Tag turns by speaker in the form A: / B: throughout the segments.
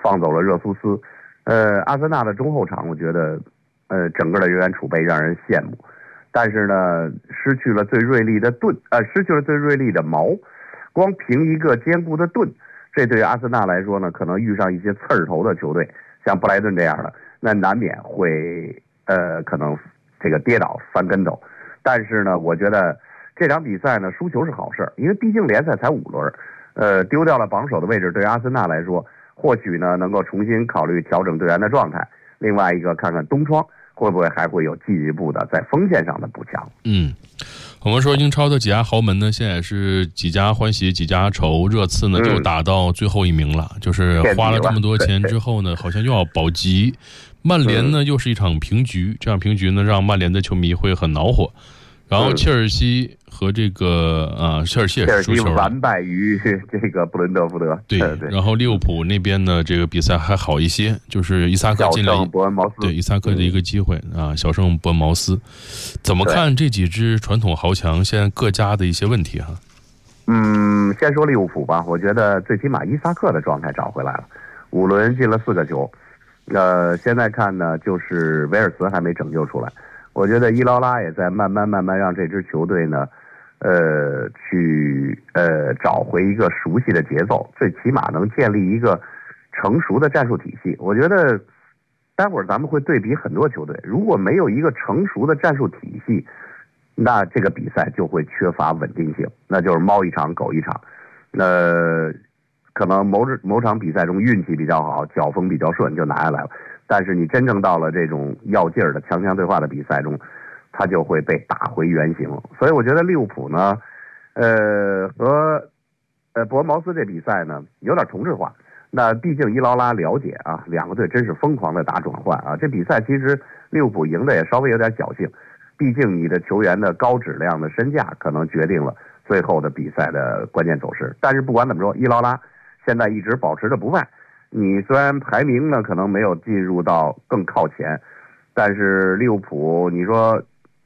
A: 放走了热苏斯。阿森纳的中后场，我觉得整个的人员储备让人羡慕，但是呢，失去了最锐利的盾，失去了最锐利的矛。光凭一个坚固的盾，这对于阿森纳来说呢，可能遇上一些刺儿头的球队，像布莱顿这样的，那难免会可能这个跌倒翻跟头。但是呢，我觉得这场比赛呢，输球是好事，因为毕竟联赛才5轮，丢掉了榜首的位置，对于阿森纳来说，或许呢能够重新考虑调整队员的状态。另外一个，看看冬窗会不会还会有进一步的在锋线上的补强。
B: 我们说英超的几家豪门呢，现在是几家欢喜几家愁。热刺呢就打到最后一名了，就是花了这么多钱之后呢，好像又要保级。曼联呢又是一场平局，这样平局呢让曼联的球迷会很恼火。然后切尔西和这个切尔西也是输球，
A: 完败于这个布伦特福德。
B: 对，然后利物浦那边呢，这个比赛还好一些，就是伊萨克进了
A: 伯恩茅斯，
B: 对伊萨克的一个机会小胜伯恩茅斯。怎么看这几支传统豪强现在各家的一些问题哈？
A: 先说利物浦吧，我觉得最起码伊萨克的状态找回来了，5轮进了4个球。现在看呢，就是维尔茨还没拯救出来。我觉得伊劳拉也在慢慢让这支球队呢，去找回一个熟悉的节奏，最起码能建立一个成熟的战术体系。我觉得待会儿咱们会对比很多球队，如果没有一个成熟的战术体系，那这个比赛就会缺乏稳定性，那就是猫一场狗一场。可能某场比赛中运气比较好，脚风比较顺就拿下来了，但是你真正到了这种要劲儿的强强对话的比赛中，他就会被打回原形。所以我觉得利物浦呢，和伯恩茅斯这比赛呢有点同质化。那毕竟伊劳拉了解啊，两个队真是疯狂的打转换啊。这比赛其实利物浦赢的也稍微有点侥幸，毕竟你的球员的高质量的身价可能决定了最后的比赛的关键走势。但是不管怎么说，伊劳拉现在一直保持着不败。你虽然排名呢可能没有进入到更靠前，但是利物浦你说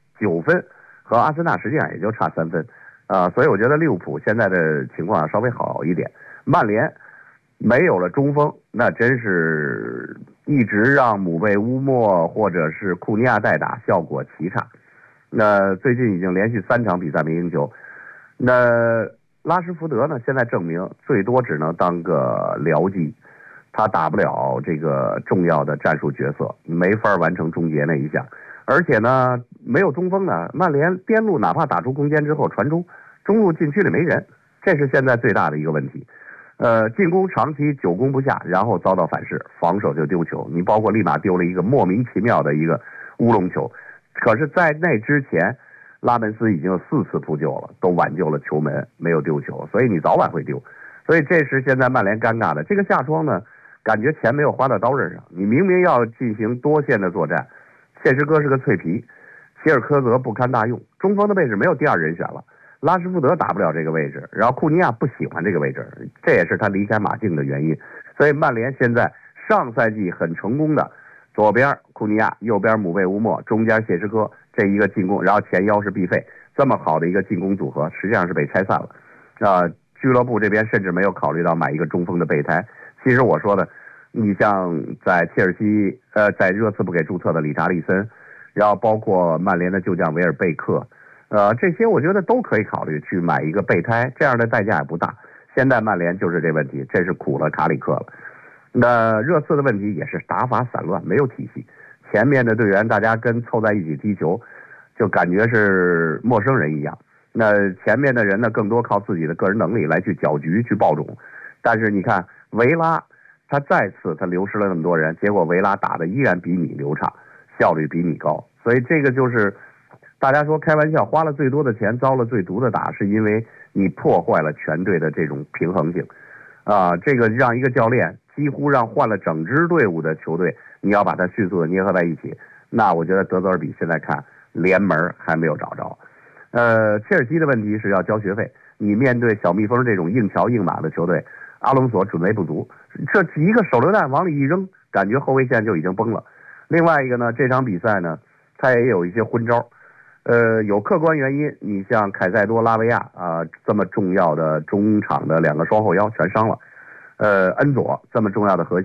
A: 9分和阿森纳实际上也就差3分所以我觉得利物浦现在的情况稍微好一点。曼联没有了中锋，那真是一直让姆贝乌莫或者是库尼亚代打，效果奇差。那最近已经连续3场比赛没赢球。那拉什福德呢，现在证明最多只能当个僚机，他打不了这个重要的战术角色，没法完成终结那一项。而且呢，没有中锋呢，曼联边路哪怕打出空间之后传中路禁区里没人，这是现在最大的一个问题。进攻长期久攻不下，然后遭到反噬，防守就丢球。你包括立马丢了一个莫名其妙的一个乌龙球，可是在那之前拉门斯已经有4次扑救了，都挽救了球门，没有丢球，所以你早晚会丢。所以这是现在曼联尴尬的。这个夏窗呢，感觉钱没有花到刀刃上。你明明要进行多线的作战，切什哥是个脆皮，希尔科泽不堪大用，中锋的位置没有第2人选了，拉什福德打不了这个位置，然后库尼亚不喜欢这个位置，这也是他离开马竞的原因。所以曼联现在上赛季很成功的左边库尼亚，右边姆贝乌莫，中间谢什科，这一个进攻，然后前腰是毕费，这么好的一个进攻组合，实际上是被拆散了。俱乐部这边甚至没有考虑到买一个中锋的备胎。其实我说的，你像在切尔西，在热刺不给注册的理查利森，然后包括曼联的旧将维尔贝克，这些我觉得都可以考虑去买一个备胎，这样的代价也不大。现在曼联就是这问题，这是苦了卡里克了。那热刺的问题也是打法散乱，没有体系，前面的队员大家跟凑在一起踢球，就感觉是陌生人一样。那前面的人呢，更多靠自己的个人能力来去搅局、去爆种。但是你看维拉，他流失了那么多人，结果维拉打的依然比你流畅，效率比你高。所以这个就是大家说开玩笑，花了最多的钱，遭了最毒的打，是因为你破坏了全队的这种平衡性。这个让一个教练几乎让换了整支队伍的球队，你要把它迅速的捏合在一起，那我觉得德泽尔比现在看连门还没有找着。切尔西的问题是要交学费，你面对小蜜蜂这种硬桥硬马的球队，阿隆索准备不足，这一个手榴弹往里一扔，感觉后卫线就已经崩了。另外一个呢，这场比赛呢，他也有一些昏招，有客观原因，你像凯塞多、拉维亚这么重要的中场的2个双后腰全伤了，恩佐这么重要的核心